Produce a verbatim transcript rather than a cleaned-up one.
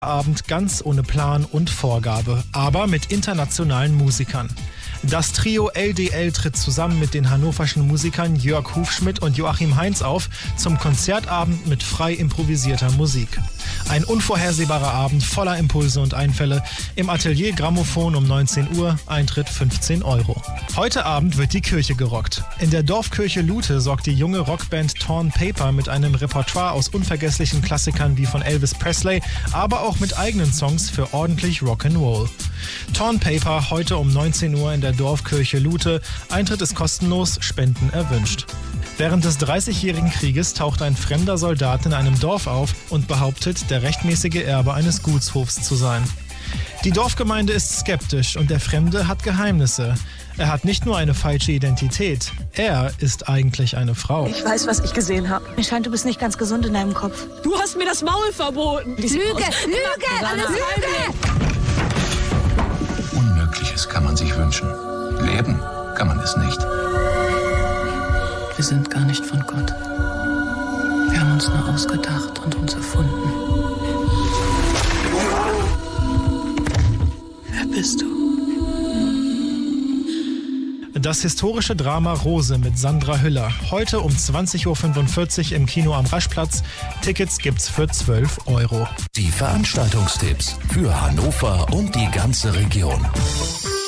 Abend ganz ohne Plan und Vorgabe, aber mit internationalen Musikern. Das Trio L D L tritt zusammen mit den hannoverschen Musikern Jörg Hufschmidt und Joachim Heinz auf zum Konzertabend mit frei improvisierter Musik. Ein unvorhersehbarer Abend voller Impulse und Einfälle im Atelier Grammophon um neunzehn Uhr, Eintritt fünfzehn Euro. Heute Abend wird die Kirche gerockt. In der Dorfkirche Lute sorgt die junge Rockband Torn Paper mit einem Repertoire aus unvergesslichen Klassikern wie von Elvis Presley, aber auch mit eigenen Songs für ordentlich Rock'n'Roll. Torn Paper heute um neunzehn Uhr in der Dorfkirche Lute. Eintritt ist kostenlos, Spenden erwünscht. Während des dreißigjährigen Krieges taucht ein fremder Soldat in einem Dorf auf und behauptet, der rechtmäßige Erbe eines Gutshofs zu sein. Die Dorfgemeinde ist skeptisch und der Fremde hat Geheimnisse. Er hat nicht nur eine falsche Identität, er ist eigentlich eine Frau. Ich weiß, was ich gesehen habe. Mir scheint, du bist nicht ganz gesund in deinem Kopf. Du hast mir das Maul verboten. Lüge, Lüge, alles Lüge! Unmögliches kann man sich wünschen. Leben kann man es nicht. Wir sind gar nicht von Gott. Wir haben uns nur ausgedacht und uns erfunden. Wer bist du? Das historische Drama Rose mit Sandra Hüller. Heute um zwanzig Uhr fünfundvierzig im Kino am Raschplatz. Tickets gibt's für zwölf Euro. Die Veranstaltungstipps für Hannover und die ganze Region.